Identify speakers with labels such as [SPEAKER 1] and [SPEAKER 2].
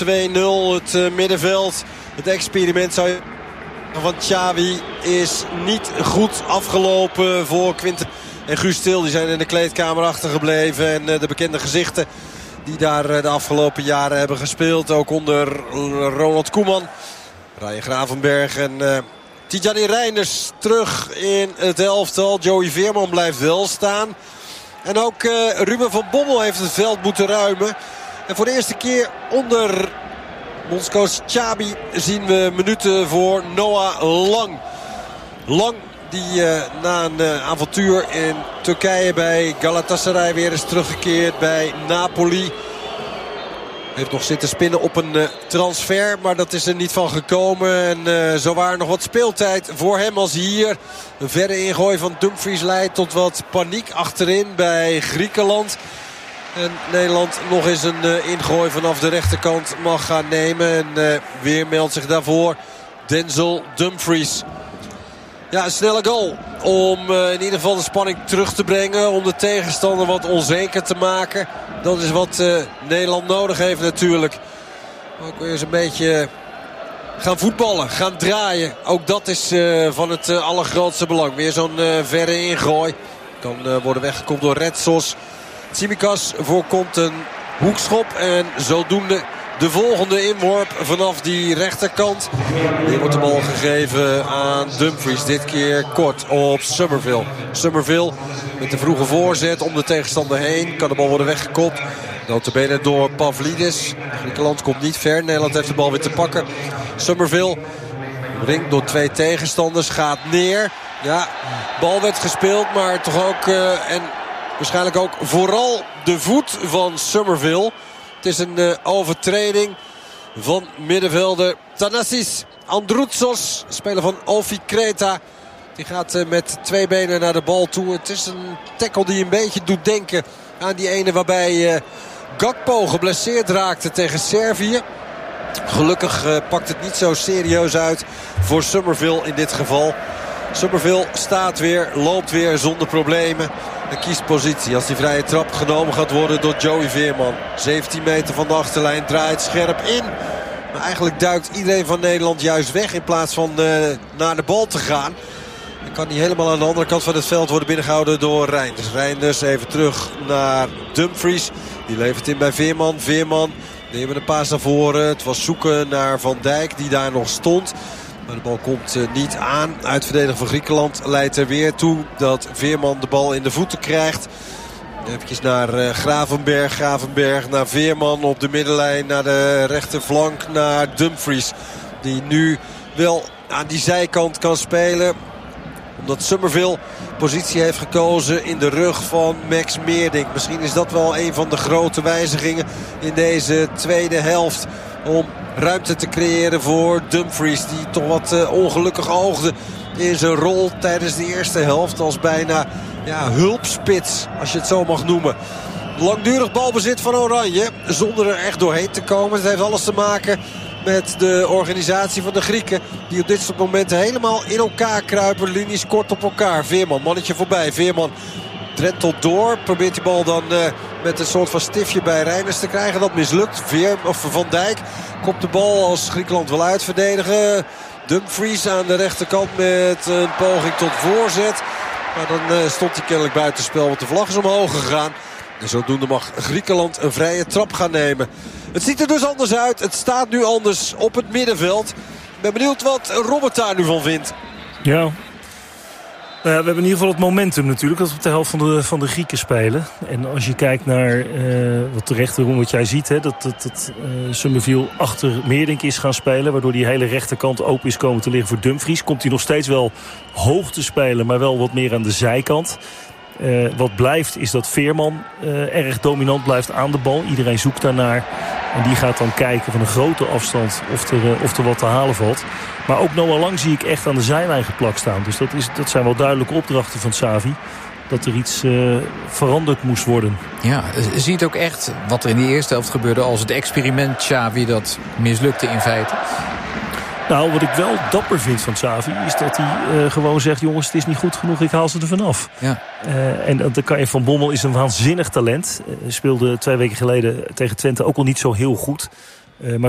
[SPEAKER 1] 2-0. Het middenveld, het experiment zou je van Xavi is niet goed afgelopen voor Quinten en Guus Til. Die zijn in de kleedkamer achtergebleven. En de bekende gezichten die daar de afgelopen jaren hebben gespeeld. Ook onder Ronald Koeman, Ryan Gravenberg en Tidjani Reinders terug in het elftal. Joey Veerman blijft wel staan. En ook Ruben van Bommel heeft het veld moeten ruimen. En voor de eerste keer onder bondscoach Xabi zien we minuten voor Noah Lang. Lang die na een avontuur in Turkije bij Galatasaray weer is teruggekeerd bij Napoli. Heeft nog zitten spinnen op een transfer, maar dat is er niet van gekomen. En zowaar nog wat speeltijd voor hem als hier. Een verre ingooi van Dumfries leidt tot wat paniek achterin bij Griekenland. En Nederland nog eens een ingooi vanaf de rechterkant mag gaan nemen. En weer meldt zich daarvoor Denzel Dumfries. Ja, een snelle goal om in ieder geval de spanning terug te brengen. Om de tegenstander wat onzeker te maken. Dat is wat Nederland nodig heeft natuurlijk. Ook weer eens een beetje gaan voetballen, gaan draaien. Ook dat is van het allergrootste belang. Weer zo'n verre ingooi. Kan worden weggekomen door Retsos. Tsimikas voorkomt een hoekschop. En zodoende de volgende inworp vanaf die rechterkant. Hier wordt de bal gegeven aan Dumfries. Dit keer kort op Summerville. Summerville met de vroege voorzet om de tegenstander heen. Kan de bal worden weggekopt. Notabene door Pavlidis. Griekenland komt niet ver. Nederland heeft de bal weer te pakken. Summerville ringt door twee tegenstanders. Gaat neer. Ja, bal werd gespeeld. Maar toch ook en waarschijnlijk ook vooral de voet van Summerville. Het is een overtreding van middenvelder Thanasis Androutsos. Speler van Ofi Kreta. Die gaat met twee benen naar de bal toe. Het is een tackle die een beetje doet denken aan die ene waarbij Gakpo geblesseerd raakte tegen Servië. Gelukkig pakt het niet zo serieus uit voor Summerville in dit geval. Summerville staat weer, loopt weer zonder problemen. En kiest positie als die vrije trap genomen gaat worden door Joey Veerman. 17 meter van de achterlijn, draait scherp in. Maar eigenlijk duikt iedereen van Nederland juist weg in plaats van naar de bal te gaan. Dan kan hij helemaal aan de andere kant van het veld worden binnengehouden door Reinders. Reinders even terug naar Dumfries. Die levert in bij Veerman. Veerman neemt een paas naar voren. Het was zoeken naar Van Dijk die daar nog stond. Maar de bal komt niet aan. Uitverdediger van Griekenland leidt er weer toe dat Veerman de bal in de voeten krijgt. Even naar Gravenberg. Gravenberg naar Veerman op de middenlijn. Naar de rechterflank naar Dumfries. Die nu wel aan die zijkant kan spelen. Omdat Summerville positie heeft gekozen in de rug van Max Meerdink. Misschien is dat wel een van de grote wijzigingen in deze tweede helft. Om ruimte te creëren voor Dumfries. Die toch wat ongelukkig oogde in zijn rol tijdens de eerste helft. Als bijna hulpspits, als je het zo mag noemen. Langdurig balbezit van Oranje. Zonder er echt doorheen te komen. Het heeft alles te maken met de organisatie van de Grieken. Die op dit soort momenten helemaal in elkaar kruipen. Linies kort op elkaar. Veerman, mannetje voorbij. Veerman drentelt door. Probeert die bal dan met een soort van stiftje bij Reinders te krijgen. Dat mislukt. Van Dijk kopt de bal als Griekenland wil uitverdedigen. Dumfries aan de rechterkant met een poging tot voorzet. Maar dan stond hij kennelijk buitenspel. Want de vlag is omhoog gegaan. En zodoende mag Griekenland een vrije trap gaan nemen. Het ziet er dus anders uit. Het staat nu anders op het middenveld. Ik ben benieuwd wat Robert daar nu van vindt.
[SPEAKER 2] Ja. We hebben in ieder geval het momentum natuurlijk. Dat we op de helft van de Grieken spelen. En als je kijkt naar wat terecht wat jij ziet. Hè, dat Summerville achter Meerdink is gaan spelen. Waardoor die hele rechterkant open is komen te liggen voor Dumfries. Komt hij nog steeds wel hoog te spelen. Maar wel wat meer aan de zijkant. Wat blijft is dat Veerman erg dominant blijft aan de bal. Iedereen zoekt daarnaar. En die gaat dan kijken van een grote afstand of er wat te halen valt. Maar ook Noah Lang zie ik echt aan de zijlijn geplakt staan. Dus dat zijn wel duidelijke opdrachten van Xavi. Dat er iets veranderd moest worden.
[SPEAKER 3] Ja, ziet ook echt wat er in de eerste helft gebeurde als het experiment Xavi dat mislukte in feite.
[SPEAKER 2] Nou, wat ik wel dapper vind van Xavi is dat hij gewoon zegt, jongens, het is niet goed genoeg, ik haal ze er vanaf. Ja. En dan kan je Van Bommel is een waanzinnig talent. Speelde 2 weken geleden tegen Twente ook al niet zo heel goed. Maar